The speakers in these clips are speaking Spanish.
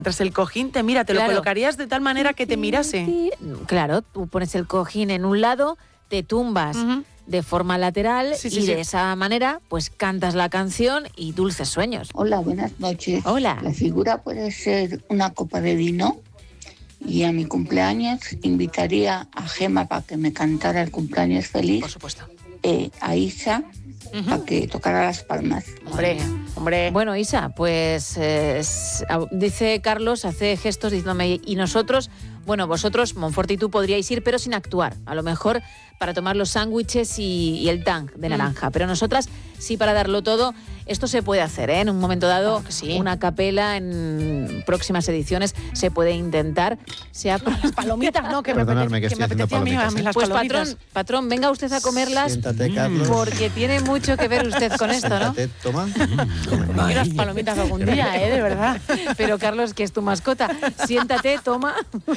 Tras el cojín te mira, te lo colocarías de tal manera que te mirase. Claro, tú pones el cojín en un lado, te tumbas de forma lateral de esa manera pues cantas la canción y dulces sueños. Hola, buenas noches. Hola. La figura puede ser una copa de vino y a mi cumpleaños invitaría a Gemma para que me cantara el cumpleaños feliz. Por supuesto. A Isa para que tocara las palmas. Hombre. Bueno, Isa, pues dice Carlos, hace gestos diciéndome, y nosotros, bueno, vosotros, Monforte y tú, podríais ir, pero sin actuar. A lo mejor para tomar los sándwiches y el tang de naranja. Pero nosotras, sí, para darlo todo. Esto se puede hacer, ¿eh? En un momento dado, una capela en próximas ediciones se puede intentar. Las palomitas, ¿no? Perdonadme, que estoy haciendo palomitas. Las pues palomitas. patrón, venga usted a comerlas. Siéntate, Carlos. Porque tiene mucho que ver usted con esto, ¿no? Siéntate, toma. Y las palomitas algún día, de verdad. Pero Carlos, que es tu mascota, siéntate, toma.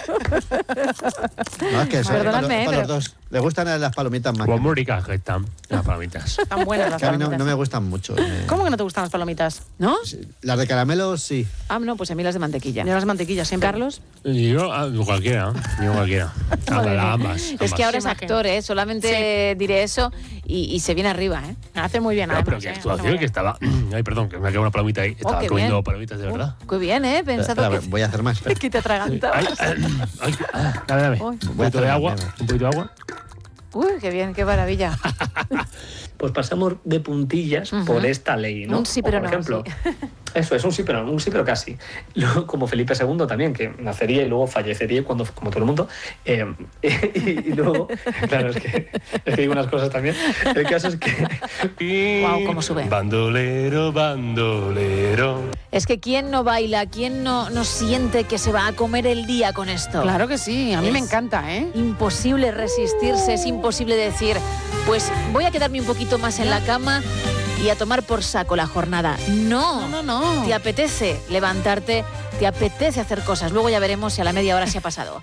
No, es que eso, Perdonadme, para los dos. Le gustan las palomitas más. Muy ricas que están las palomitas. Están buenas las Que a mí palomitas. no me gustan mucho. ¿Cómo que no te gustan las palomitas? ¿No? Las de caramelo, sí. Ah, no, pues a mí las de mantequilla. Yo las mantequillas siempre. Carlos. Yo cualquiera. Ambas. Es que ahora es Qué actor, solamente diré eso y se viene arriba, Hace muy bien, No, pero qué actuación que estaba. Ay, perdón, que me ha quedado una palomita ahí. Estaba qué comiendo bien. palomitas de verdad. Qué bien, pensado Espera, que... voy a hacer más. espera. que te atragantabas. Dame. Uy. Un poquito de agua. Un poquito de agua. Uy, qué bien, qué maravilla. Pues pasamos de puntillas por esta ley, ¿no? Un sí, pero por no, ejemplo, sí. Eso es un sí, pero casi. Luego, como Felipe II también, que nacería y luego fallecería como todo el mundo. Y luego, claro, es que digo unas cosas también. El caso es que... Guau, cómo sube. Bandolero, bandolero. Es que ¿quién no baila? ¿Quién no siente que se va a comer el día con esto? Claro que sí, a mí me Es encanta, Imposible resistirse, es imposible decir, pues voy a quedarme un poquito más en la cama y a tomar por saco la jornada. No. Te apetece levantarte, te apetece hacer cosas. Luego ya veremos si a la media hora se ha pasado.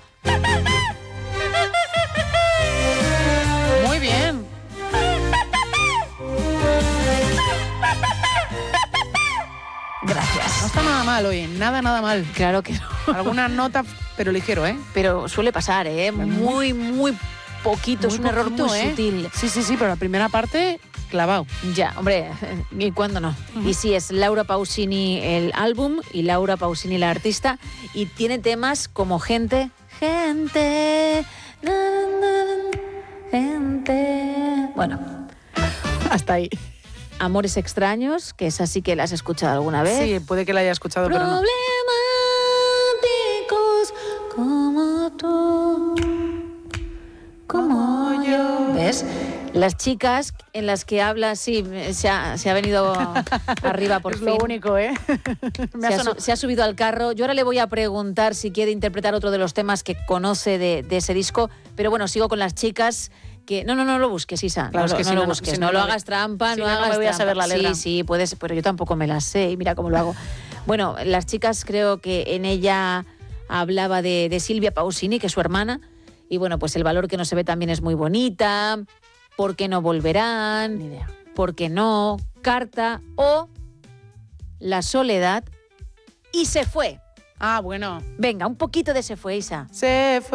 Muy bien. Gracias. No está nada mal hoy, nada mal. Claro que no. Alguna nota, pero ligero, Pero suele pasar, muy poquito, Muy es un error poquito, muy sutil. Sí, pero la primera parte, clavado. Ya, hombre, ¿y cuándo no? Y sí, es Laura Pausini el álbum y Laura Pausini la artista, y tiene temas como Gente, bueno, Hasta ahí. Amores extraños, que esa sí que la has escuchado alguna vez. Sí, puede que la haya escuchado, pero no. Problemáticos como tú, como yo. ¿Ves? Las chicas en las que habla, sí, se ha venido arriba por fin. Es lo único, Se ha subido al carro. Yo ahora le voy a preguntar si quiere interpretar otro de los temas que conoce de ese disco, pero bueno, sigo con las chicas. Que no lo busques, Isa. Claro, es que no lo busques. No lo hagas trampa, no hagas me voy a trampa. saber la letra. Sí, puedes, pero yo tampoco me las sé y mira cómo lo hago. Bueno, las chicas, creo que en ella hablaba de Silvia Pausini, que es su hermana, y bueno, pues el valor que no se ve también es muy bonita. ¿Por qué no volverán? Ni idea. ¿Por qué no? Carta o La soledad y se fue. Ah, bueno. Venga, un poquito de se fue, Isa. Se fue.